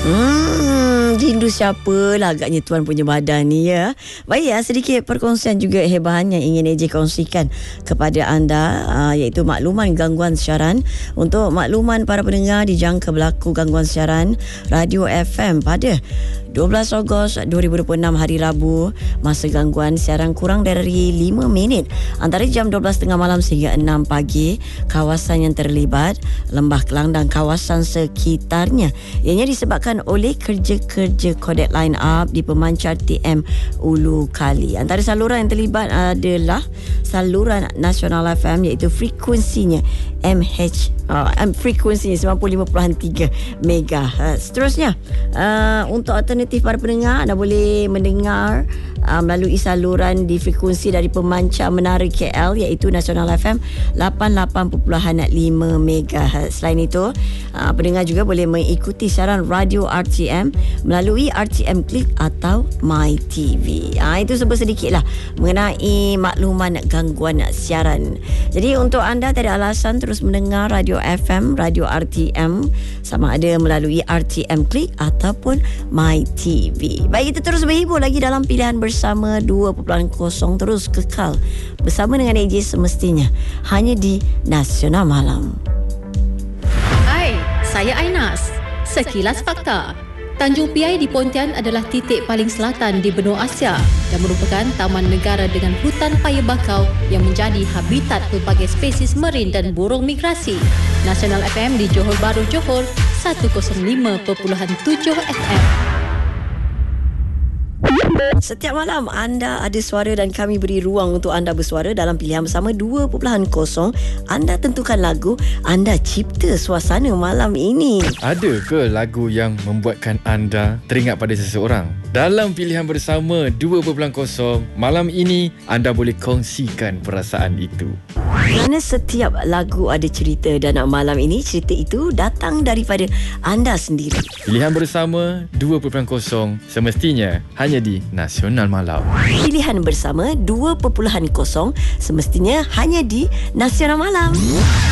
Rindu siapa lah agaknya tuan punya badan ni ya. Baik ya, sedikit perkongsian juga hebahan yang ingin AJ kongsikan kepada anda, iaitu makluman gangguan siaran. Untuk makluman para pendengar, dijangka berlaku gangguan siaran Radio FM pada 12 Ogos 2026 hari Rabu. Masa gangguan siaran kurang dari 5 minit antara jam 12.30 malam sehingga 6 pagi. Kawasan yang terlibat Lembah Kelang dan kawasan sekitarnya. Ianya disebabkan oleh kerja-kerja kodek line up di pemancar TM Ulu Kali. Antara saluran yang terlibat adalah saluran Nasional FM, iaitu frekuensinya frekuensinya 95.3 MHz. Seterusnya, untuk alternatif para pendengar, anda boleh mendengar melalui saluran di frekuensi dari pemancar Menara KL, iaitu Nasional FM 88.5 MHz. Selain itu, pendengar juga boleh mengikuti siaran radio RTM melalui RTM Click atau MyTV. Itu sedikitlah mengenai makluman gangguan siaran. Jadi untuk anda tak ada alasan terus mendengar radio FM, radio RTM, sama ada melalui RTM Click ataupun MyTV. Baik, kita terus berhibur lagi dalam pilihan bersama 2.0. Terus kekal bersama dengan AJ semestinya hanya di Nasional Malam. Hai, saya Ainas. Sekilas fakta. Tanjung Piai di Pontian adalah titik paling selatan di benua Asia dan merupakan taman negara dengan hutan paya bakau yang menjadi habitat pelbagai spesies marin dan burung migrasi. Nasional FM di Johor Bahru, Johor 105.7 FM. Setiap malam anda ada suara dan kami beri ruang untuk anda bersuara dalam pilihan bersama 2.0. Anda tentukan lagu, anda cipta suasana malam ini. Ada ke lagu yang membuatkan anda teringat pada seseorang? Dalam pilihan bersama 2.0 malam ini, anda boleh kongsikan perasaan itu. Kerana setiap lagu ada cerita dan malam ini cerita itu datang daripada anda sendiri. Pilihan bersama 2.0 semestinya hanya di Nasional Malam. Pilihan bersama 2.0 semestinya hanya di Nasional Malam.